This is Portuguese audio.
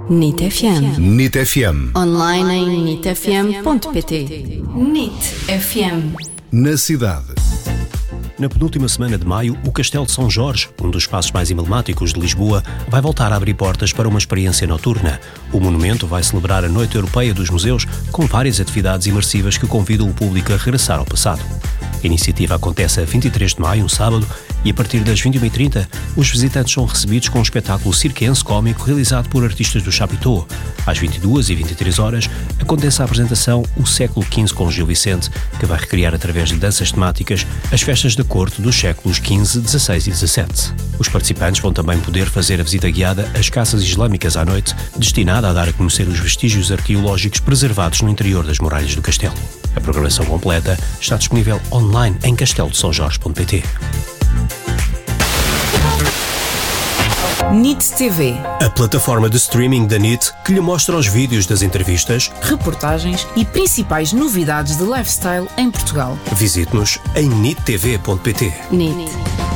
NIT FM. NIT FM. Online em nitfm.pt. NIT FM. Na cidade. Na penúltima semana de maio, o Castelo de São Jorge, um dos espaços mais emblemáticos de Lisboa, vai voltar a abrir portas para uma experiência noturna. O monumento vai celebrar a Noite Europeia dos Museus, com várias atividades imersivas que convidam o público a regressar ao passado. A iniciativa acontece a 23 de maio, um sábado, e a partir das 21h30, os visitantes são recebidos com um espetáculo circense cómico realizado por artistas do Chapitão. Às 22h23, acontece a apresentação O Século XV com Gil Vicente, que vai recriar através de danças temáticas as festas da corte dos séculos XV, XVI e XVII. Os participantes vão também poder fazer a visita guiada às casas islâmicas à noite, destinada a dar a conhecer os vestígios arqueológicos preservados no interior das muralhas do castelo. A programação completa está disponível online em castelodesãojorge.pt. NIT TV, A plataforma de streaming da NIT que lhe mostra os vídeos das entrevistas. reportagens e principais novidades de lifestyle em Portugal. Visite-nos em nittv.pt. NIT.